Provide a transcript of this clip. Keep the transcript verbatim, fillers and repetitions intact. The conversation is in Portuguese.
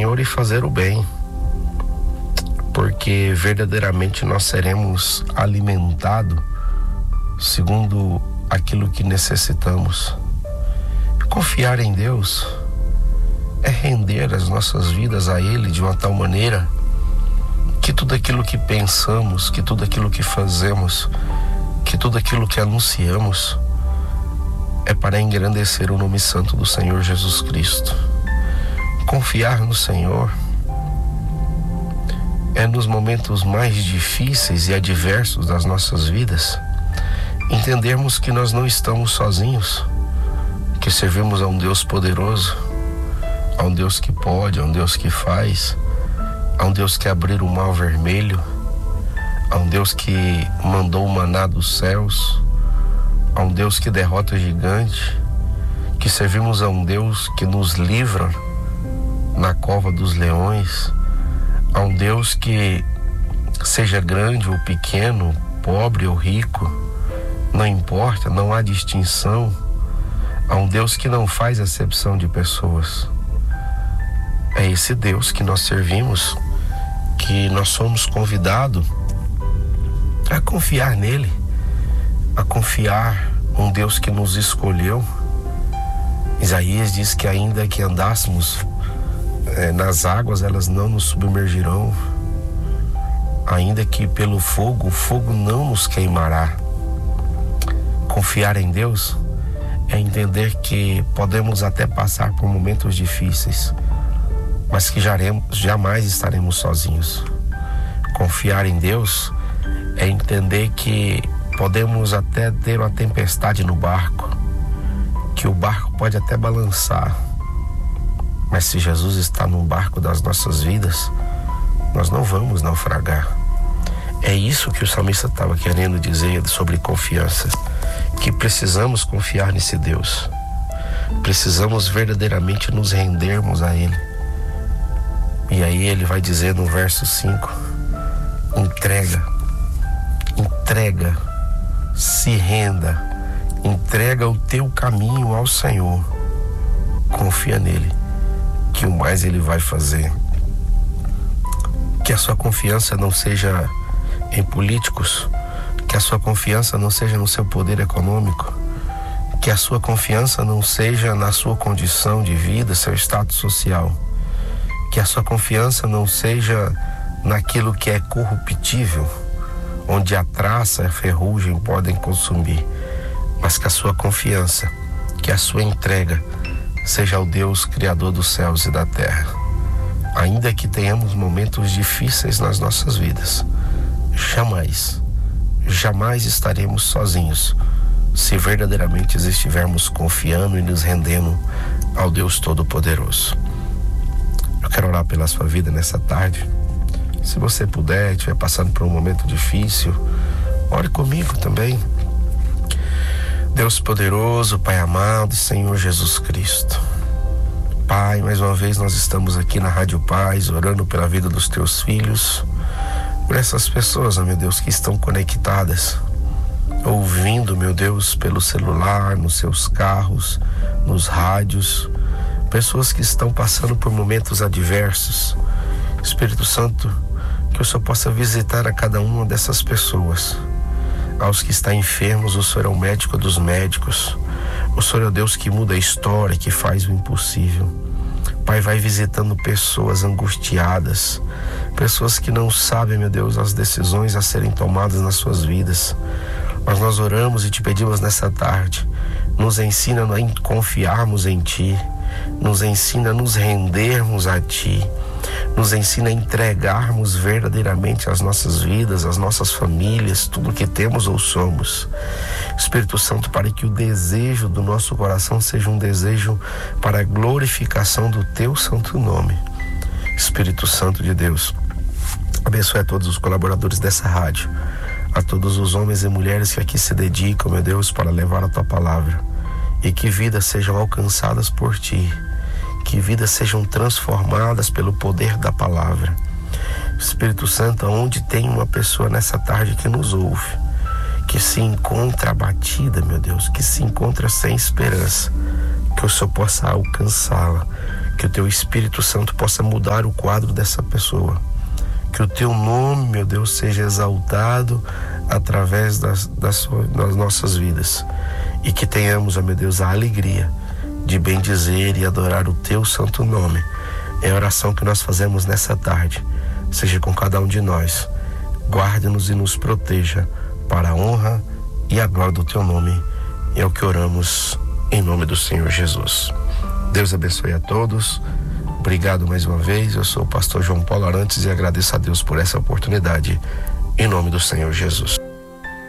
Senhor e fazer o bem, porque verdadeiramente nós seremos alimentados segundo aquilo que necessitamos. Confiar em Deus é render as nossas vidas a Ele de uma tal maneira que tudo aquilo que pensamos, que tudo aquilo que fazemos, que tudo aquilo que anunciamos é para engrandecer o nome santo do Senhor Jesus Cristo. Confiar no Senhor é nos momentos mais difíceis e adversos das nossas vidas entendermos que nós não estamos sozinhos, que servimos a um Deus poderoso, a um Deus que pode, a um Deus que faz, a um Deus que abriu o mar vermelho, a um Deus que mandou o maná dos céus, a um Deus que derrota o gigante, que servimos a um Deus que nos livra na cova dos leões, a um Deus que, seja grande ou pequeno, pobre ou rico, não importa, não há distinção, a um Deus que não faz acepção de pessoas. É esse Deus que nós servimos, que nós somos convidados a confiar nele, a confiar um Deus que nos escolheu. Isaías diz que ainda que andássemos é, nas águas, elas não nos submergirão, ainda que pelo fogo, o fogo não nos queimará. Confiar em Deus é entender que podemos até passar por momentos difíceis, mas que jamais estaremos sozinhos. Confiar em Deus é entender que podemos até ter uma tempestade no barco, que o barco pode até balançar, mas se Jesus está no barco das nossas vidas, nós não vamos naufragar. É isso que o salmista estava querendo dizer sobre confiança, que precisamos confiar nesse Deus, precisamos verdadeiramente nos rendermos a Ele. E aí ele vai dizer no verso cinco, entrega, entrega, se renda, entrega o teu caminho ao Senhor, confia nele, que o mais ele vai fazer. Que a sua confiança não seja em políticos, que a sua confiança não seja no seu poder econômico, que a sua confiança não seja na sua condição de vida, seu status social, que a sua confiança não seja naquilo que é corruptível, onde a traça e a ferrugem podem consumir, mas que a sua confiança, que a sua entrega seja ao Deus Criador dos céus e da terra. Ainda que tenhamos momentos difíceis nas nossas vidas, jamais, jamais estaremos sozinhos, se verdadeiramente estivermos confiando e nos rendendo ao Deus Todo-Poderoso. Eu quero orar pela sua vida nessa tarde. Se você puder, estiver passando por um momento difícil, ore comigo também. Deus poderoso, Pai amado, Senhor Jesus Cristo. Pai, mais uma vez nós estamos aqui na Rádio Paz, orando pela vida dos teus filhos, por essas pessoas, meu Deus, que estão conectadas, ouvindo, meu Deus, pelo celular, nos seus carros, nos rádios, pessoas que estão passando por momentos adversos. Espírito Santo, que o Senhor possa visitar a cada uma dessas pessoas. Aos que estão enfermos, o Senhor é o médico dos médicos. O Senhor é o Deus que muda a história, que faz o impossível. Pai, vai visitando pessoas angustiadas, pessoas que não sabem, meu Deus, as decisões a serem tomadas nas suas vidas. Mas nós oramos e te pedimos nessa tarde, nos ensina a confiarmos em Ti, nos ensina a nos rendermos a Ti, nos ensina a entregarmos verdadeiramente as nossas vidas, as nossas famílias, tudo que temos ou somos. Espírito Santo, para que o desejo do nosso coração seja um desejo para a glorificação do Teu santo nome. Espírito Santo de Deus, abençoe a todos os colaboradores dessa rádio, a todos os homens e mulheres que aqui se dedicam, meu Deus, para levar a Tua palavra, e que vidas sejam alcançadas por Ti, que vidas sejam transformadas pelo poder da palavra. Espírito Santo, onde tem uma pessoa nessa tarde que nos ouve, que se encontra abatida, meu Deus, que se encontra sem esperança, que o Senhor possa alcançá-la, Que o teu Espírito Santo possa mudar o quadro dessa pessoa. Que o teu nome, meu Deus, seja exaltado através das, das, das nossas vidas. E que tenhamos, ó meu Deus, a alegria de bendizer e adorar o teu santo nome. É a oração que nós fazemos nessa tarde. Seja com cada um de nós. Guarde-nos e nos proteja para a honra e a glória do teu nome. É o que oramos em nome do Senhor Jesus. Deus abençoe a todos. Obrigado mais uma vez. Eu sou o pastor João Paulo Arantes e agradeço a Deus por essa oportunidade. Em nome do Senhor Jesus.